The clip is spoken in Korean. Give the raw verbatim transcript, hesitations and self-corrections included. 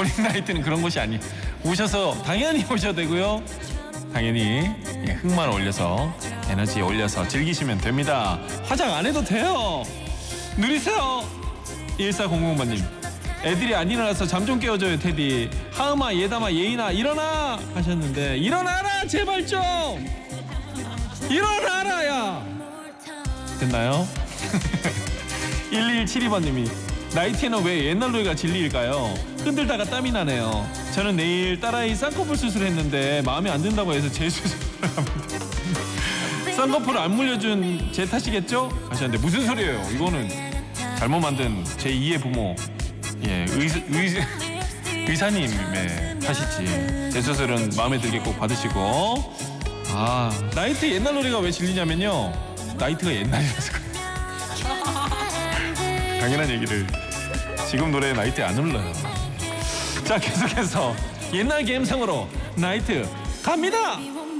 모닝 나이트는 그런 곳이 아니. 오셔서 당연히 오셔도 되고요. 당연히 예, 흥만 올려서 에너지 올려서 즐기시면 됩니다. 화장 안 해도 돼요. 누리세요. 일사공공번님 애들이 안 일어나서 잠 좀 깨워줘요 테디. 하음아 예담아 예인아 일어나 하셨는데 일어나라 제발 좀 일어나라 야. 됐나요? 일일칠이번님이 나이트에는 왜 옛날 노래가 진리일까요? 흔들다가 땀이 나네요. 저는 내일 딸아이 쌍꺼풀 수술했는데 마음에 안 든다고 해서 재수술을 합니다. 쌍꺼풀 안 물려준 제 탓이겠죠? 하셨는데 무슨 소리예요? 이거는 잘못 만든 제이의 부모 예 의사, 의, 의사님의 탓이지. 재수술은 마음에 들게 꼭 받으시고. 아 나이트 옛날 노래가 왜 질리냐면요 나이트가 옛날이라서 그래요. 당연한 얘기를 지금 노래 나이트에 안 흘러요. 자 계속해서 옛날 감성으로 나이트 갑니다.